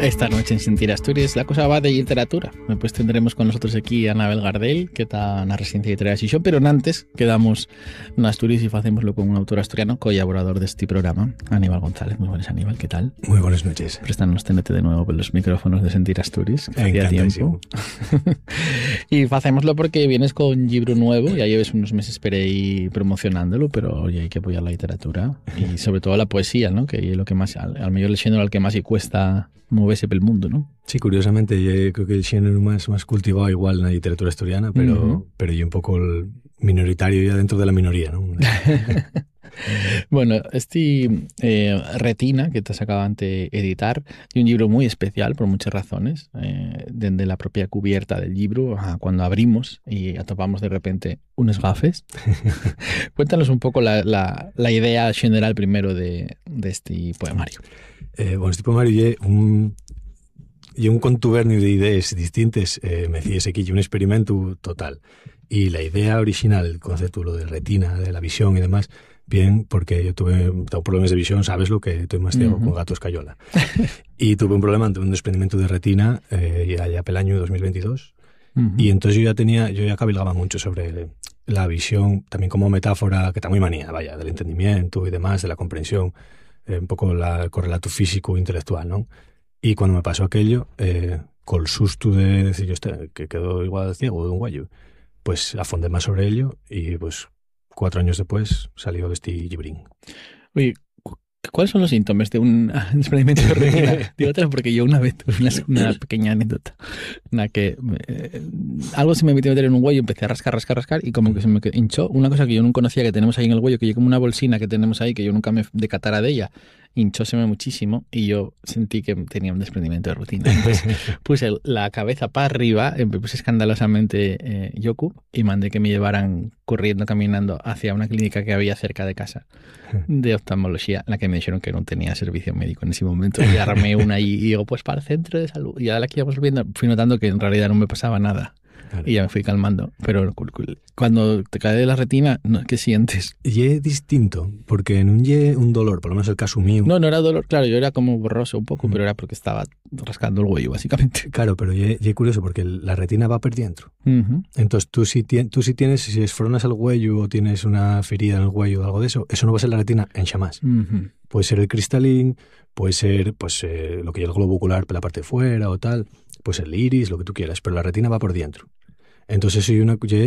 Esta noche en Sentir Asturias la cosa va de literatura. Después tendremos con nosotros aquí a Anabel Gardel, que está en la residencia literaria de Xixón, pero antes quedamos en Asturias y hacémoslo con un autor asturiano colaborador de este programa, Aníbal González. Muy buenas, Aníbal, ¿qué tal? Muy buenas noches. Préstanos tenete de nuevo por los micrófonos de Sentir Asturias, que hacía tiempo. Y hacémoslo porque vienes con un libro nuevo, ya lleves unos meses por ahí promocionándolo, pero oye, hay que apoyar la literatura y sobre todo la poesía, ¿no? Que es lo que más, al mejor el género al que más y cuesta moverse pel mundo, ¿no? Sí, curiosamente, yo creo que el género más cultivado igual en la literatura asturiana, pero yo un poco el minoritario ya dentro de la minoría, ¿no? Bueno, Retina, que te has acabado de editar, es un libro muy especial por muchas razones, desde la propia cubierta del libro, cuando abrimos y atopamos de repente unos gafes. Cuéntanos un poco la idea general primero de este poemario. Bueno, este poemario es un contubernio de ideas distintas, me decías aquí, un experimento total. Y la idea original, el concepto lo de retina, de la visión y demás, bien, porque yo tengo problemas de visión, sabes lo que estoy más ciego con gato escayola. Y tuve un problema de un desprendimiento de retina ya pel año 2022. Y entonces yo ya cavilgaba mucho sobre la visión, también como metáfora, que está muy manía, vaya, del entendimiento y demás, de la comprensión, un poco el correlato físico e intelectual, ¿no? Y cuando me pasó aquello, con el susto de decir yo que quedó igual ciego de un guayo, pues afondé más sobre ello y pues 4 años después salió este librín. Oye, ¿cuáles son los síntomas de un desprendimiento de retina? Digo otra porque yo una vez tuve una pequeña anécdota en la que algo se me metió a meter en un huello, empecé a rascar y como que se me hinchó. Una cosa que yo no conocía que tenemos ahí en el huello, que yo como una bolsina que tenemos ahí, que yo nunca me decatara de ella, hinchóseme muchísimo y yo sentí que tenía un desprendimiento de retina. Entonces puse la cabeza para arriba, me puse escandalosamente yoku y mandé que me llevaran corriendo, caminando hacia una clínica que había cerca de casa de oftalmología, en la que me dijeron que no tenía servicio médico en ese momento. Y armé una y digo, pues para el centro de salud. Y ahora que íbamos viendo, fui notando que en realidad no me pasaba nada. Claro. Y ya me fui calmando. Pero cuando te cae de la retina, ¿qué sientes? Y es distinto, porque no es un dolor, por lo menos el caso mío. No era dolor, claro, yo era como borroso un poco, pero era porque estaba rascando el huello, básicamente. Claro, pero es curioso, porque la retina va por dentro. Entonces tú si tienes, si esfronas el huello o tienes una ferida en el huello o algo de eso no va a ser la retina en chamás. Puede ser el cristalín, puede ser pues lo que es el globo ocular por la parte de fuera o tal, puede ser el iris, lo que tú quieras, pero la retina va por dentro. Entonces soy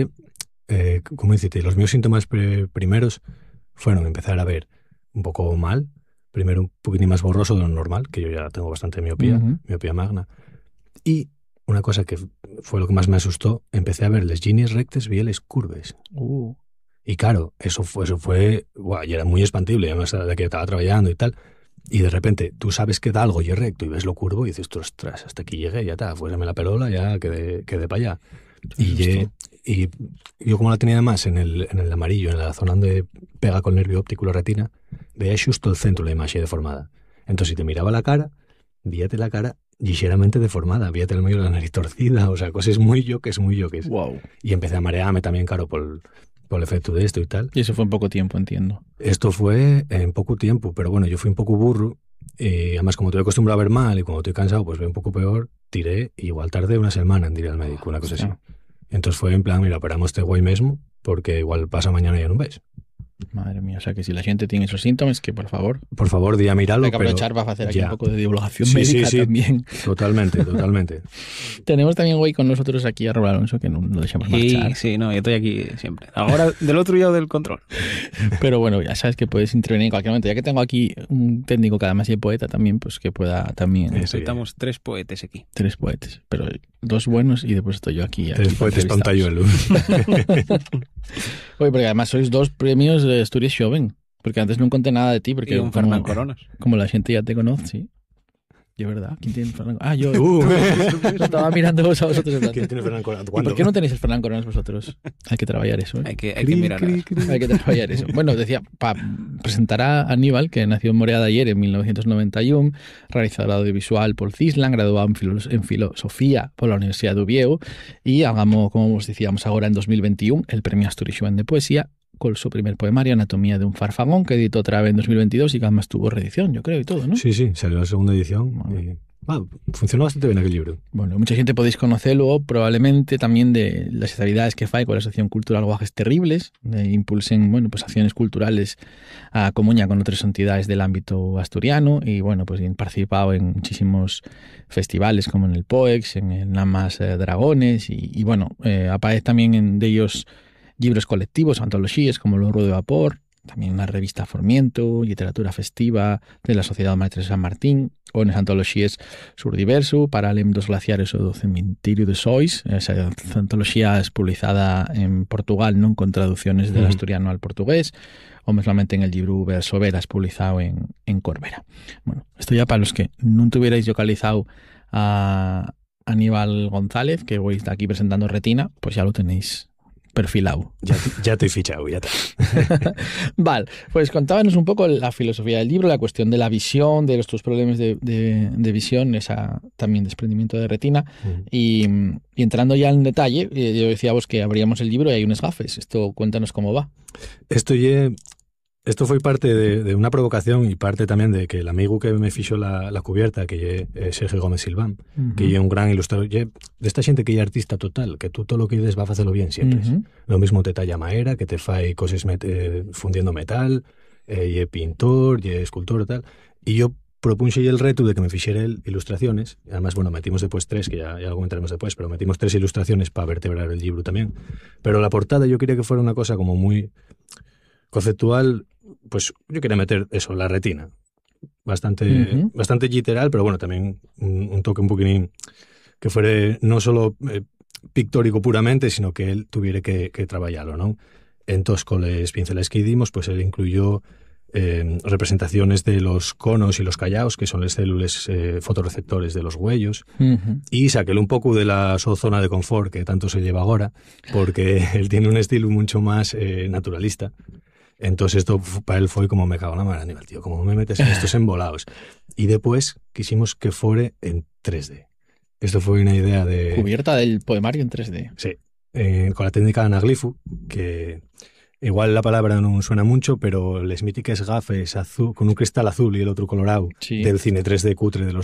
como decirte, los míos síntomas primeros fueron empezar a ver un poco mal, primero un poquitín más borroso de lo normal, que yo ya tengo bastante miopía, miopía magna, y una cosa que fue lo que más me asustó, empecé a ver las líneas rectas, vi las curves. Y claro, eso fue y era muy expandible, además de que estaba trabajando y tal, y de repente tú sabes que da algo y es recto y ves lo curvo y dices, ostras, hasta aquí llegué, ya está, fuéseme la perola, ya quedé para allá. Y yo como la tenía además en el amarillo, en la zona donde pega con el nervio óptico la retina, veía justo el centro de la imagen deformada. Entonces si te miraba la cara, víate la cara ligeramente deformada, víate el medio de la nariz torcida, o sea, cosas muy yoques. Wow. Y empecé a marearme también, claro, por el efecto de esto y tal. Y eso fue en poco tiempo, entiendo. Esto fue en poco tiempo, pero bueno, yo fui un poco burro, y además como estoy acostumbrado a ver mal y cuando estoy cansado pues veo un poco peor, tiré y igual tardé una semana en ir al médico, una cosa así. Entonces fue en plan, mira, operamos este güey mismo porque igual pasa mañana y ya no ves. Madre mía, o sea que si la gente tiene esos síntomas, que por favor di a mirarlo. Hay que aprovechar para hacer aquí un poco de divulgación médica también. Totalmente. Tenemos también hoy con nosotros aquí a Raúl Alonso, que no lo dejamos marchar. Sí, no, yo estoy aquí siempre. Ahora del otro lado del control. Pero bueno, ya sabes que puedes intervenir en cualquier momento. Ya que tengo aquí un técnico que además es poeta también, pues que pueda también... Necesitamos 3 poetes aquí. 3 poetes, pero 2 buenos y después estoy yo aquí. 3 poetes pantalluelos. Oye, porque además sois 2 premios de Asturias Joven, porque antes no conté nada de ti, porque y un Fernán Coronas. Como la gente ya te conoce, sí. ¿De verdad? ¿Quién tiene Fernán Coronas? Yo. Lo estaba mirando a vosotros. ¿Quién tiene Fernán Coronas? ¿Y por qué no tenéis el Fernán Coronas vosotros? Hay que trabajar eso, ¿eh? Hay que mirar. Hay que trabajar eso. Bueno, decía, para presentar a Aníbal, que nació en Morea de Ayer en 1991, realizador audiovisual por Cislan, graduado en filosofía por la Universidad de Oviedo y hagamos, como os decíamos ahora, en 2021, el Premio Asturias Joven de Poesía con su primer poemario, Anatomía de un farfagón, que editó otra vez en 2022 y que además tuvo reedición, yo creo, y todo, ¿no? Sí, salió la segunda edición Funcionó bastante bien aquel libro. Bueno, mucha gente podéis conocerlo probablemente también de las actividades que fai con la Asociación Cultural Guajes Terribles, impulsen, bueno, pues acciones culturales a comuña con otras entidades del ámbito asturiano y, bueno, pues han participado en muchísimos festivales como en el POEX, en el Namas Dragones y bueno, aparece también de ellos libros colectivos, antologías como Los Ruedo de Vapor, también una revista Formiento, literatura festiva de la Sociedad Maestre de San Martín, o en las antologías Surdiverso, Paralem dos glaciares o do Cementirio de Sois. Esa antología es publicada en Portugal, non con traducciones del asturiano al portugués, o mesmamente en el libro Verso Veras, publicado en Corbera. Bueno, esto ya para los que non tuvierais localizado a Aníbal González, que hoy está aquí presentando Retina, pues ya lo tenéis perfilado. Ya te he fichado, ya está. Vale, pues contábanos un poco la filosofía del libro, la cuestión de la visión, de nuestros problemas de visión, esa también desprendimiento de retina, y entrando ya en detalle, yo decía vos que abríamos el libro y hay unas gafes. Esto, cuéntanos cómo va. Esto fue parte de una provocación y parte también de que el amigo que me fixó la cubierta, que es Sergio Gómez Silván, que es un gran ilustrador, de esta gente que es artista total, que tú todo lo que dices va a hacerlo bien siempre. Lo mismo te talla maera, que te fai cosas fundiendo metal, y es pintor, y es escultor y tal. Y yo propunxe el reto de que me fixera él ilustraciones. Además, bueno, metimos después 3, que ya algo entraremos después, pero metimos 3 ilustraciones para vertebrar el libro también. Pero la portada yo quería que fuera una cosa como muy conceptual. Pues yo quería meter eso, la retina. Bastante literal, pero bueno, también un toque un poquitín que fuera no solo pictórico puramente, sino que él tuviera que trabajarlo, ¿no? Entonces, con las pinceles que dimos, pues él incluyó representaciones de los conos y los callaos, que son las células fotorreceptores de los huellos, y saquéle un poco de la zona de confort que tanto se lleva ahora, porque él tiene un estilo mucho más naturalista. Entonces esto para él fue como me cago en la mar, Aníbal, tío, como me metes en estos embolados. Y después quisimos que fuera en 3D. Esto fue una idea de... Cubierta del poemario en 3D. Sí, con la técnica de anaglifu, que igual la palabra no suena mucho, pero les míticas gafes azul, con un cristal azul y el otro colorado, del cine 3D cutre de los